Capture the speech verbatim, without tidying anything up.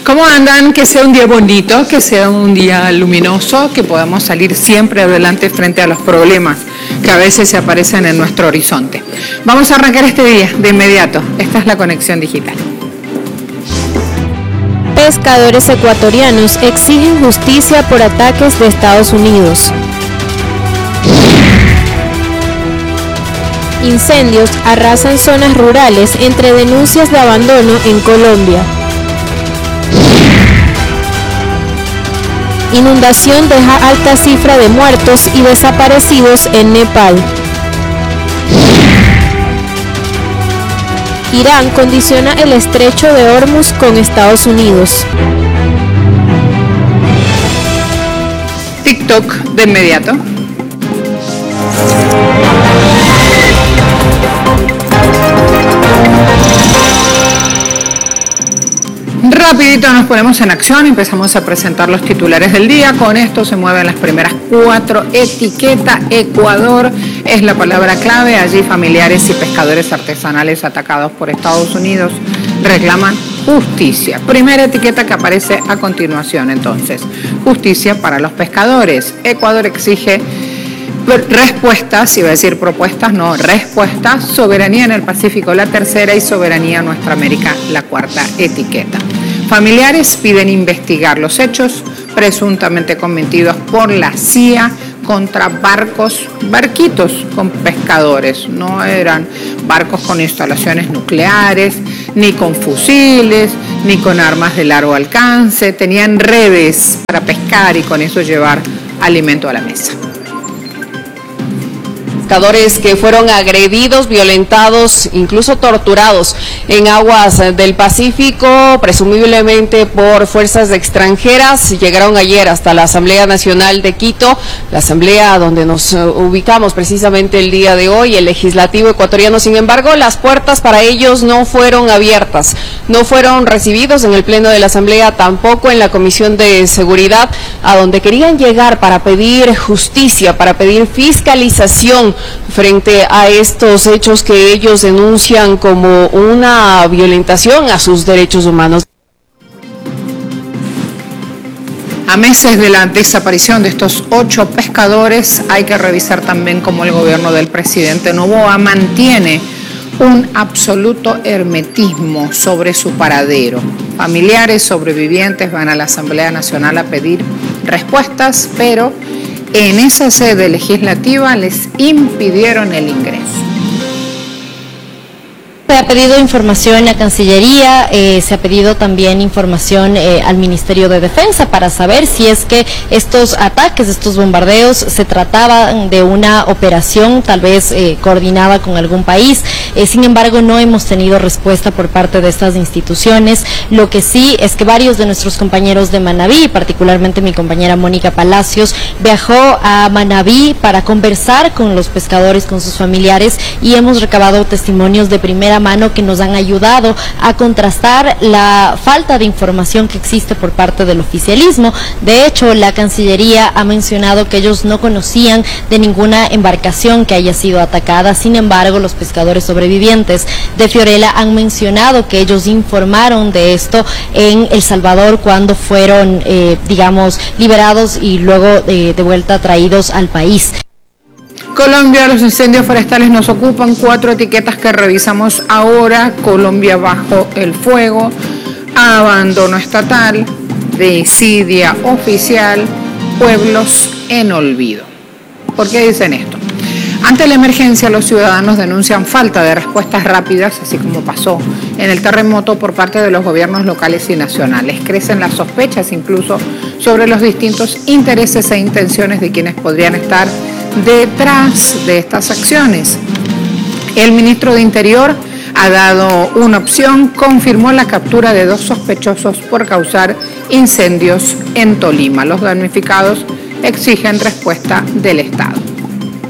¿Cómo andan? Que sea un día bonito, que sea un día luminoso, que podamos salir siempre adelante frente a los problemas que a veces se aparecen en nuestro horizonte. Vamos a arrancar este día de inmediato. Esta es la conexión digital. Pescadores ecuatorianos exigen justicia por ataques de Estados Unidos. Incendios arrasan zonas rurales entre denuncias de abandono en Colombia. Inundación deja alta cifra de muertos y desaparecidos en Nepal. Irán condiciona el estrecho de Hormuz con Estados Unidos. TikTok de inmediato. Rapidito nos ponemos en acción, empezamos a presentar los titulares del día. Con esto se mueven las primeras cuatro. Etiqueta Ecuador es la palabra clave. Allí familiares y pescadores artesanales atacados por Estados Unidos reclaman justicia. Primera etiqueta que aparece a continuación entonces. Justicia para los pescadores. Ecuador exige respuestas, iba a decir propuestas, no, respuestas. Soberanía en el Pacífico, la tercera, y soberanía en nuestra América, la cuarta etiqueta. Familiares piden investigar los hechos presuntamente cometidos por la C I A contra barcos, barquitos con pescadores. No eran barcos con instalaciones nucleares, ni con fusiles, ni con armas de largo alcance. Tenían redes para pescar y con eso llevar alimento a la mesa. Pescadores que fueron agredidos, violentados, incluso torturados en aguas del Pacífico, presumiblemente por fuerzas extranjeras, llegaron ayer hasta la Asamblea Nacional de Quito, la asamblea donde nos ubicamos precisamente el día de hoy, el legislativo ecuatoriano. Sin embargo, las puertas para ellos no fueron abiertas, no fueron recibidos en el pleno de la asamblea, tampoco en la Comisión de Seguridad, a donde querían llegar para pedir justicia, para pedir fiscalización frente a estos hechos que ellos denuncian como una violentación a sus derechos humanos. A meses de la desaparición de estos ocho pescadores, hay que revisar también cómo el gobierno del presidente Noboa mantiene un absoluto hermetismo sobre su paradero. Familiares sobrevivientes van a la Asamblea Nacional a pedir respuestas, pero en esa sede legislativa les impidieron el ingreso. Se ha pedido información en la Cancillería, eh, se ha pedido también información eh, al Ministerio de Defensa para saber si es que estos ataques, estos bombardeos, se trataban de una operación tal vez eh, coordinada con algún país. Eh, sin embargo, no hemos tenido respuesta por parte de estas instituciones. Lo que sí es que varios de nuestros compañeros de Manabí, particularmente mi compañera Mónica Palacios, viajó a Manabí para conversar con los pescadores, con sus familiares, y hemos recabado testimonios de primera mano que nos han ayudado a contrastar la falta de información que existe por parte del oficialismo. De hecho, la Cancillería ha mencionado que ellos no conocían de ninguna embarcación que haya sido atacada. Sin embargo, los pescadores sobrevivientes de Fiorella han mencionado que ellos informaron de esto en El Salvador cuando fueron, eh, digamos, liberados y luego eh, de vuelta traídos al país. Colombia, los incendios forestales nos ocupan. Cuatro etiquetas que revisamos ahora. Colombia bajo el fuego, abandono estatal, desidia oficial, pueblos en olvido. ¿Por qué dicen esto? Ante la emergencia, los ciudadanos denuncian falta de respuestas rápidas, así como pasó en el terremoto, por parte de los gobiernos locales y nacionales. Crecen las sospechas incluso sobre los distintos intereses e intenciones de quienes podrían estar detrás de estas acciones. El ministro de Interior ha dado una opción, confirmó la captura de dos sospechosos por causar incendios en Tolima. Los damnificados exigen respuesta del Estado.